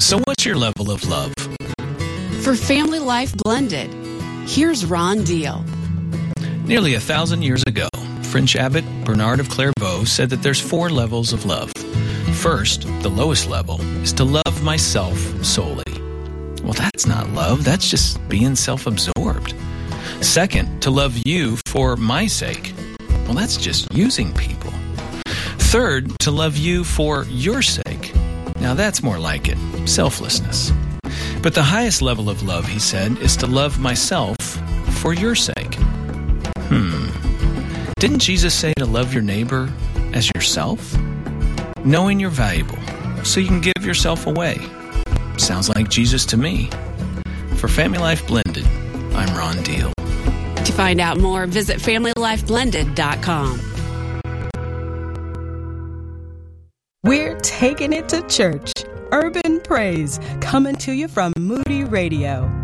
So what's your level of love? For Family Life Blended, here's Ron Deal. Nearly 1,000 years ago, French abbot Bernard of Clairvaux said that there's 4 levels of love. First, the lowest level, is to love myself solely. Well, that's not love. That's just being self-absorbed. Second, to love you for my sake. Well, that's just using people. Third, to love you for your sake. Now, that's more like it, selflessness. But the highest level of love, he said, is to love myself for your sake. Didn't Jesus say to love your neighbor as yourself? Knowing you're valuable, so you can give yourself away. Sounds like Jesus to me. For Family Life Blended, I'm Ron Deal. To find out more, visit FamilyLifeBlended.com. We're taking it to church. Urban Praise, coming to you from Moody Radio.